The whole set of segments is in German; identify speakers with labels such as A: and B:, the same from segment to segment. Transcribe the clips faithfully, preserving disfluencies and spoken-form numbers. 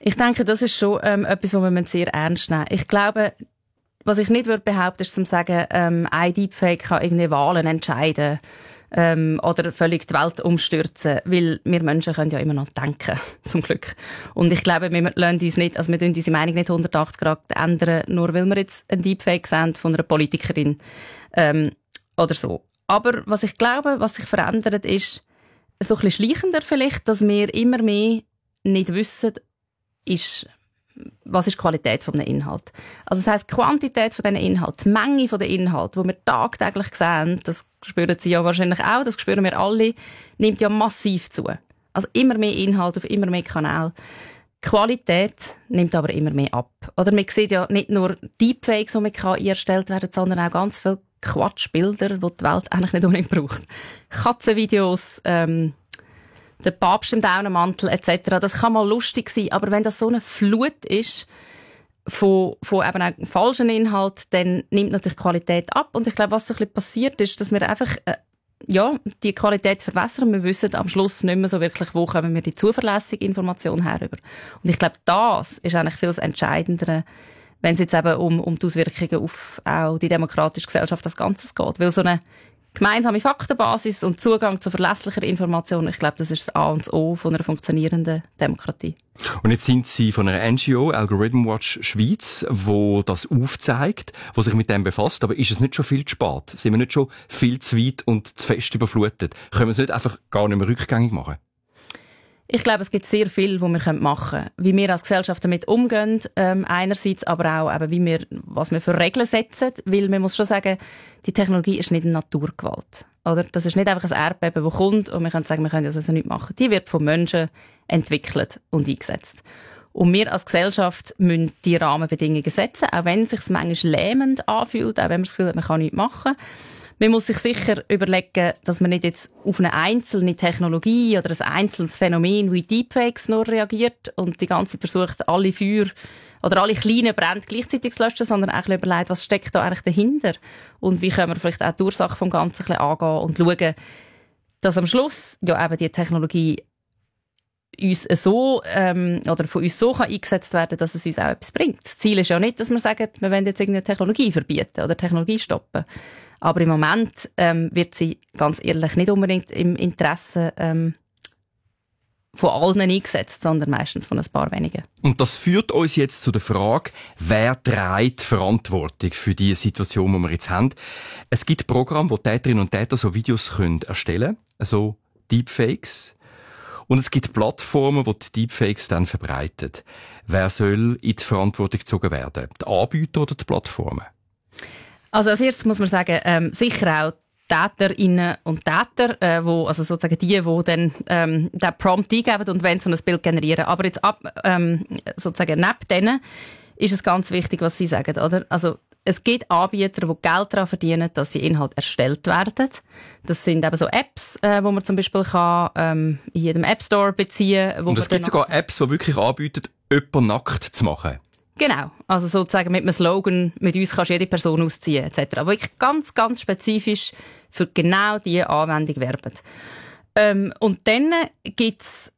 A: Ich denke, das ist schon ähm, etwas, was wir sehr ernst nehmen müssen. Ich glaube, was ich nicht würde behaupten, ist zu sagen, ähm, ein Deepfake kann irgendwie Wahlen entscheiden ähm, oder völlig die Welt umstürzen, weil wir Menschen können ja immer noch denken, zum Glück. Und ich glaube, wir lassen uns nicht, also wir tun unsere Meinung nicht hundertachtzig Grad ändern, nur weil wir jetzt einen Deepfake sehen von einer Politikerin ähm, oder so. Aber was ich glaube, was sich verändert, ist so ein bisschen schleichender vielleicht, dass wir immer mehr nicht wissen, ist, was ist die Qualität von einem Inhalt. Also das heisst, die Quantität von diesen Inhalten, die Menge von den Inhalten, die wir tagtäglich sehen, das spüren Sie ja wahrscheinlich auch, das spüren wir alle, nimmt ja massiv zu. Also immer mehr Inhalt auf immer mehr Kanälen. Die Qualität nimmt aber immer mehr ab. Oder man sieht ja nicht nur Deepfakes, die mit K I erstellt werden, sondern auch ganz viele Quatschbilder, die die Welt eigentlich nicht unbedingt braucht. Katzenvideos, ähm, der Papst im Daunenmantel et cetera. Das kann mal lustig sein, aber wenn das so eine Flut ist von, von eben auch falschen Inhalten, dann nimmt natürlich die Qualität ab. Und ich glaube, was so ein bisschen passiert ist, dass wir einfach äh, ja, die Qualität verwässern. Wir wissen am Schluss nicht mehr so wirklich, wo kommen wir die zuverlässige Information herüber. Und ich glaube, das ist eigentlich viel das Entscheidendere, wenn es jetzt eben um, um die Auswirkungen auf auch die demokratische Gesellschaft als Ganzes geht. Weil so eine gemeinsame Faktenbasis und Zugang zu verlässlicher Information, ich glaube, das ist das A und das O von einer funktionierenden Demokratie.
B: Und jetzt sind Sie von einer N G O, Algorithm Watch Schweiz, wo das aufzeigt, wo sich mit dem befasst. Aber ist es nicht schon viel zu spät? Sind wir nicht schon viel zu weit und zu fest überflutet? Können wir es nicht einfach gar nicht mehr rückgängig machen?
A: Ich glaube, es gibt sehr viel, was wir machen können. Wie wir als Gesellschaft damit umgehen, ähm, einerseits, aber auch, eben, wie wir, was wir für Regeln setzen. Weil man muss schon sagen, die Technologie ist nicht eine Naturgewalt. Oder? Das ist nicht einfach ein Erdbeben, das kommt und wir können sagen, wir können das also nicht machen. Die wird von Menschen entwickelt und eingesetzt. Und wir als Gesellschaft müssen die Rahmenbedingungen setzen, auch wenn es sich manchmal lähmend anfühlt, auch wenn man das Gefühl hat, man kann nichts machen. Man muss sich sicher überlegen, dass man nicht jetzt auf eine einzelne Technologie oder ein einzelnes Phänomen wie Deepfakes nur reagiert und die ganze Zeit versucht, alle Feuer oder alle kleinen Brände gleichzeitig zu löschen, sondern auch überlegt, was steckt da eigentlich dahinter und wie können wir vielleicht auch die Ursache vom Ganzen ein bisschen angehen und schauen, dass am Schluss ja eben die Technologie uns so, ähm, oder von uns so kann eingesetzt werden, dass es uns auch etwas bringt. Das Ziel ist ja nicht, dass wir sagen, wir wollen jetzt irgendeine Technologie verbieten oder Technologie stoppen. Aber im Moment ähm, wird sie, ganz ehrlich, nicht unbedingt im Interesse ähm, von allen eingesetzt, sondern meistens von ein paar wenigen.
B: Und das führt uns jetzt zu der Frage, wer trägt Verantwortung für die Situation, die wir jetzt haben. Es gibt Programme, wo Täterinnen und Täter so Videos können erstellen können, also Deepfakes. Und es gibt Plattformen, die die Deepfakes dann verbreiten. Wer soll in die Verantwortung gezogen werden? Die Anbieter oder die Plattformen?
A: Also als erstes muss man sagen, ähm, sicher auch Täterinnen und Täter, äh, wo, also sozusagen die, die dann ähm, den Prompt eingeben und wenn so ein Bild generieren. Aber jetzt ab, ähm, sozusagen neben denen ist es ganz wichtig, was Sie sagen, oder? Also es gibt Anbieter, die Geld daran verdienen, dass die Inhalte erstellt werden. Das sind eben so Apps, äh, wo man zum Beispiel kann, ähm, in jedem App Store beziehen kann.
B: Und es gibt sogar Apps, die wirklich anbieten, jemanden nackt zu machen.
A: Genau, also sozusagen mit einem Slogan, mit uns kannst du jede Person ausziehen, et cetera. Aber wirklich ganz, ganz spezifisch für genau diese Anwendung werben. Ähm, und dann gibt's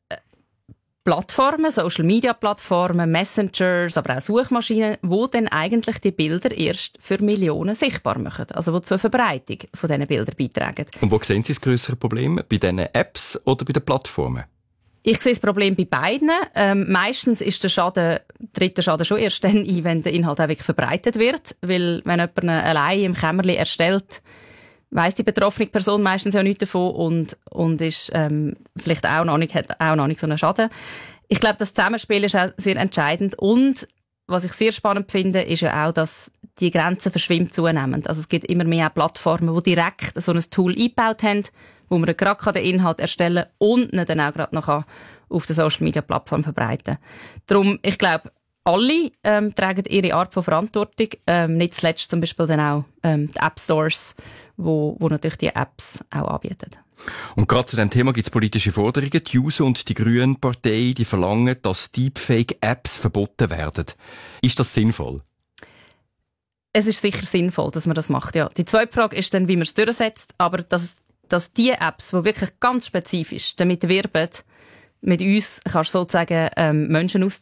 A: Plattformen, Social-Media-Plattformen, Messengers, aber auch Suchmaschinen, die dann eigentlich die Bilder erst für Millionen sichtbar machen. Also die zur Verbreitung von diesen Bildern beitragen.
B: Und wo sehen Sie das grössere Problem? Bei diesen Apps oder bei den Plattformen?
A: Ich sehe das Problem bei beiden. Ähm, meistens ist der Schaden, tritt der Schaden schon erst dann ein, wenn der Inhalt auch wirklich verbreitet wird. Weil, wenn jemand allein im Kämmerchen erstellt, weiss die betroffene Person meistens ja nichts davon und, und ist, ähm, vielleicht auch noch nicht, hat auch noch nicht so einen Schaden. Ich glaube, das Zusammenspiel ist auch sehr entscheidend. Und, was ich sehr spannend finde, ist ja auch, dass die Grenzen verschwimmt zunehmend. Also es gibt immer mehr Plattformen, die direkt so ein Tool eingebaut haben, wo man gerade den Inhalt erstellen kann und ihn dann auch gerade noch auf der Social-Media-Plattform verbreiten kann. Darum, ich glaube, alle ähm, tragen ihre Art von Verantwortung. Ähm, nicht zuletzt zum Beispiel dann auch ähm, die App-Stores, wo, wo natürlich die Apps auch anbieten.
B: Und gerade zu diesem Thema gibt es politische Forderungen. Die Juso und die Grünen Partei, die verlangen, dass Deepfake-Apps verboten werden. Ist das sinnvoll?
A: Es ist sicher sinnvoll, dass man das macht, ja. Die zweite Frage ist dann, wie man es durchsetzt, aber dass dass die Apps, die wirklich ganz spezifisch damit werben, mit uns kannst du sozusagen ähm, Menschen ausziehen,